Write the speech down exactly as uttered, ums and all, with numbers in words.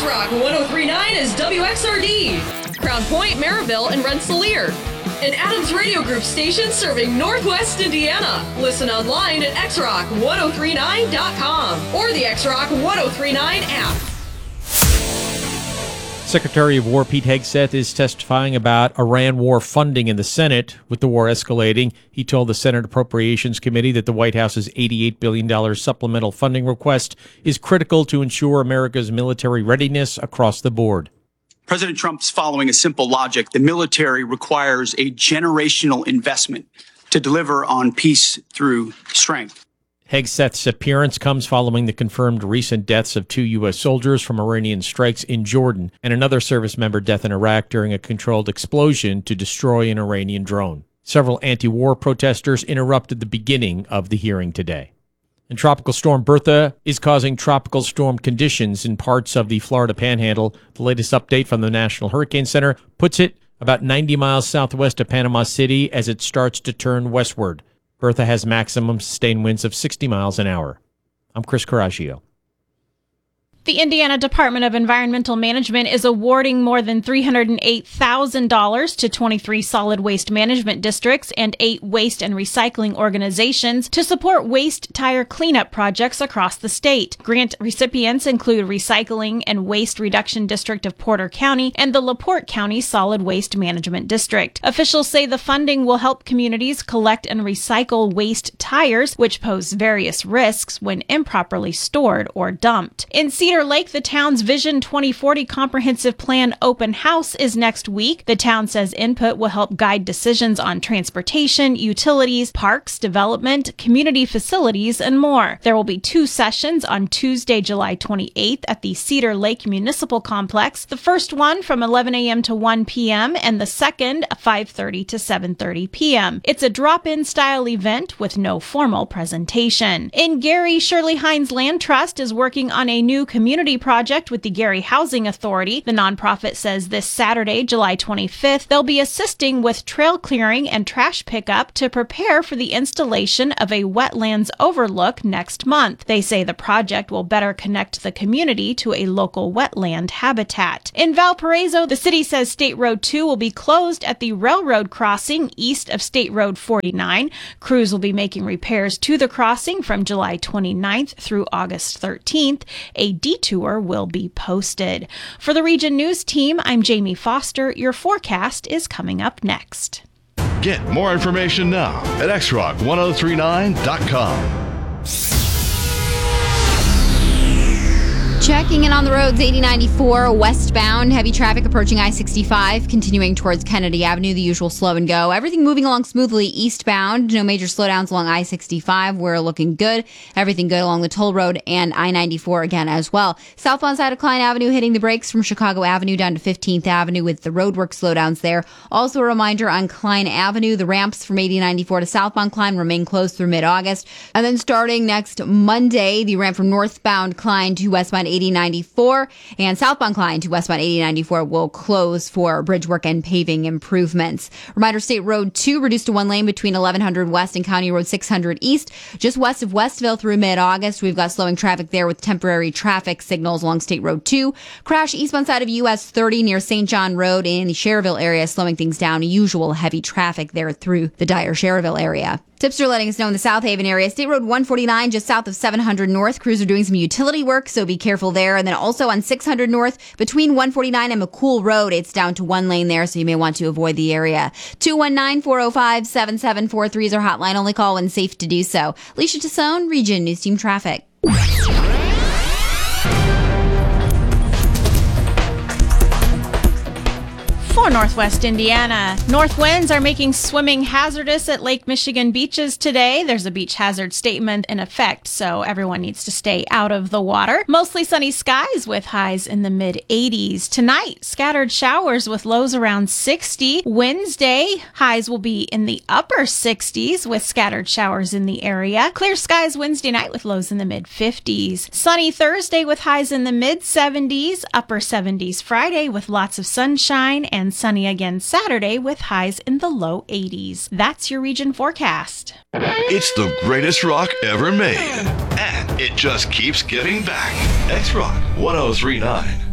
X-Rock one oh three point nine is W X R D, Crown Point, Maryville, and Rensselaer. An Adams Radio Group station serving Northwest Indiana. Listen online at x rock one oh three nine dot com or the X-Rock one oh three nine app. Secretary of War Pete Hegseth is testifying about Iran war funding in the Senate. With the war escalating, he told the Senate Appropriations Committee that the White House's eighty-eight billion dollars supplemental funding request is critical to ensure America's military readiness across the board. President Trump's following a simple logic. The military requires a generational investment to deliver on peace through strength. Hegseth's appearance comes following the confirmed recent deaths of two U S soldiers from Iranian strikes in Jordan and another service member death in Iraq during a controlled explosion to destroy an Iranian drone. Several anti-war protesters interrupted the beginning of the hearing today. And Tropical Storm Bertha is causing tropical storm conditions in parts of the Florida Panhandle. The latest update from the National Hurricane Center puts it about ninety miles southwest of Panama City as it starts to turn westward. Bertha has maximum sustained winds of sixty miles an hour. I'm Chris Coraggio. The Indiana Department of Environmental Management is awarding more than three hundred eight thousand dollars to twenty-three solid waste management districts and eight waste and recycling organizations to support waste tire cleanup projects across the state. Grant recipients include Recycling and Waste Reduction District of Porter County and the LaPorte County Solid Waste Management District. Officials say the funding will help communities collect and recycle waste tires, which pose various risks when improperly stored or dumped. In Cedar Lake, the town's Vision twenty forty Comprehensive Plan open house is next week. The town says input will help guide decisions on transportation, utilities, parks, development, community facilities, and more. There will be two sessions on Tuesday, July twenty-eighth at the Cedar Lake Municipal Complex. The first one from eleven a.m. to one p.m. and the second five thirty to seven thirty p.m. It's a drop-in style event with no formal presentation. In Gary, Shirley Hines Land Trust is working on a new community community project with the Gary Housing Authority. The nonprofit says this Saturday, July twenty-fifth, they'll be assisting with trail clearing and trash pickup to prepare for the installation of a wetlands overlook next month. They say the project will better connect the community to a local wetland habitat. In Valparaiso, the city says State Road two will be closed at the railroad crossing east of State Road forty-nine. Crews will be making repairs to the crossing from July twenty-ninth through August thirteenth. A detour will be posted. For the Region News team, I'm Jamie Foster. Your forecast is coming up next. Get more information now at x rock one oh three nine dot com. Checking in on the roads, eighty ninety-four westbound, heavy traffic approaching I sixty-five, continuing towards Kennedy Avenue, the usual slow and go. Everything moving along smoothly eastbound. No major slowdowns along I sixty-five. We're looking good. Everything good along the toll road and I ninety-four again as well. Southbound side of Klein Avenue hitting the brakes from Chicago Avenue down to fifteenth Avenue with the roadwork slowdowns there. Also a reminder on Klein Avenue, the ramps from eighty ninety-four to southbound Klein remain closed through mid-August. And then starting next Monday, the ramp from northbound Klein to westbound eighty ninety-four and southbound Klein to westbound eighty ninety-four will close for bridge work and paving improvements. Reminder, State Road two reduced to one lane between eleven hundred west and County Road six hundred east. Just west of Westville through mid-August, we've got slowing traffic there with temporary traffic signals along State Road two. Crash eastbound side of U S thirty near Saint John Road in the Cherville area, slowing things down. Usual heavy traffic there through the Dyer Cherville area. Tips are letting us know in the South Haven area. State Road one forty-nine just south of seven hundred North. Crews are doing some utility work, so be careful there. And then also on six hundred North between one forty-nine and McCool Road, it's down to one lane there, so you may want to avoid the area. two one nine, four oh five, seven seven four three is our hotline. Only call when safe to do so. Alicia Tassone, Region News Team Traffic. For Northwest Indiana, north winds are making swimming hazardous at Lake Michigan beaches today. There's a beach hazard statement in effect, so everyone needs to stay out of the water. Mostly sunny skies with highs in the mid eighties. Tonight, scattered showers with lows around sixty. Wednesday, highs will be in the upper sixties with scattered showers in the area. Clear skies Wednesday night with lows in the mid fifties. Sunny Thursday with highs in the mid seventies. Upper seventies Friday with lots of sunshine, and And sunny again Saturday with highs in the low eighties. That's your region forecast. It's the greatest rock ever made. And it just keeps giving back. X-Rock one oh three point nine.